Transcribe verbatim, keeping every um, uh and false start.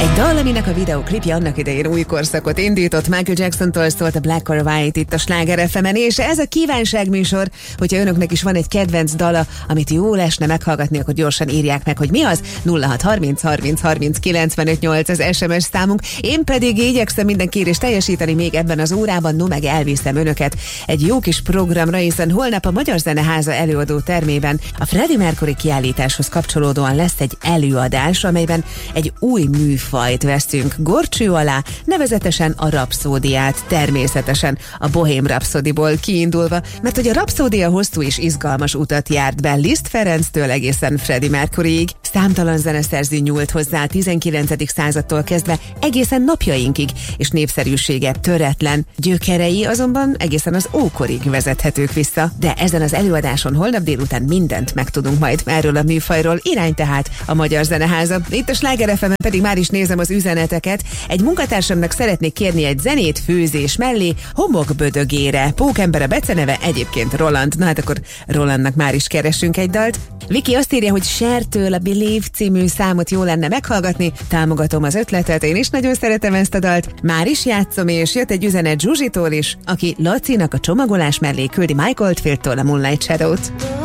Egy dal, aminek a videóklipje annak idején új korszakot indított, Michael Jackson-tól szólt a Black or White itt a Sláger ef emen, és ez a kívánságműsor, hogyha önöknek is van egy kedvenc dala, amit jól esne meghallgatni, akkor gyorsan írják meg, hogy mi az. nulla hat harminc harminc harminc kilencvenöt nyolc az es em es számunk. Én pedig igyekszem minden kérést teljesíteni még ebben az órában, no meg elviszem önöket egy jó kis programra, hiszen holnap a Magyar Zeneháza előadó termében a Freddie Mercury kiállításhoz kapcsolódóan lesz egy előadás, amelyben egy új műfajt veszünk gorcső alá, nevezetesen a rapszódiát, természetesen a Bohém Rhapsodyból kiindulva, mert hogy a rapszódia hosszú és izgalmas utat járt be Liszt Ferenctől egészen Freddie Mercuryig. Számtalan zeneszerző nyúlt hozzá a tizenkilencedik századtól kezdve egészen napjainkig, és népszerűsége töretlen, gyökerei azonban egészen az ókorig vezethetők vissza. De ezen az előadáson holnap délután mindent megtudunk majd erről a műfajról, irány tehát a Magyar Zeneháza. Itt a Sláger ef emen pedig már is nézem az üzeneteket. Egy munkatársamnak szeretnék kérni egy zenét főzés mellé, homokbödögére. Pókember a beceneve, egyébként Roland. Na hát akkor Rolandnak már is keresünk egy dalt. Viki azt írja, hogy Cher-től a Believe című számot jó lenne meghallgatni. Támogatom az ötletet, én is nagyon szeretem ezt a dalt. Már is játszom, és jött egy üzenet Zsuzsitól is, aki Lacinak a csomagolás mellé küldi Mike Oldfieldtől a Moonlight Shadow-t.